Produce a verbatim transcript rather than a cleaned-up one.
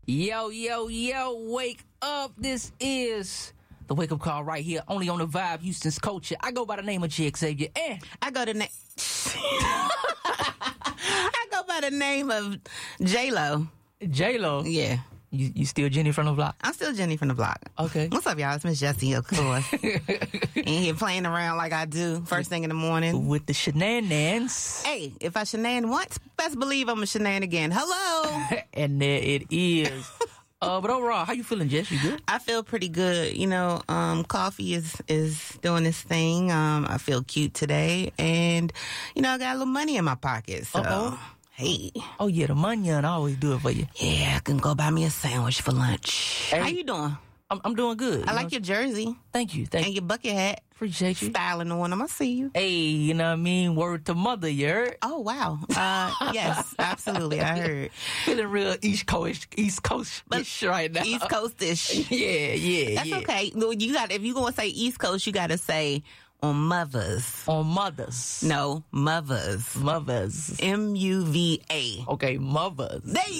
Yo, yo, yo, wake up. This is the wake up call right here, only on the Vibe, Houston's culture. I go by the name of G. Xavier. And I go to na- I go by the name of J-Lo. J-Lo. Yeah. You, you still Jenny from the block? I'm still Jenny from the block. Okay. What's up, y'all? It's Miss Jessie, of course. In here playing around like I do first thing in the morning. With the shenanigans. Hey, if I shenan once, best believe I'm a shenanigan. Hello. And there it is. uh, but overall, how you feeling, Jess? You good? I feel pretty good. You know, um, coffee is, is doing this thing. Um, I feel cute today. And, you know, I got a little money in my pocket. So, Uh-oh. hey. Oh, yeah, the money and I always do it for you. Yeah, I can go buy me a sandwich for lunch. Hey. How you doing? I'm, I'm doing good. I you like know? your jersey. Thank you. Thank And you. your bucket hat. Appreciate you. Styling on them. I see you. Hey, you know what I mean? Word to mother, you heard? Oh, wow. Uh, yes, absolutely. I heard. Feeling real East Coast, East Coast-ish right now. East Coast-ish. Yeah, yeah, That's yeah. okay. No, you got, if you're going to say East Coast, you got to say on mothers. On mothers. No, mothers. Mothers. M U V A. Okay, mothers. There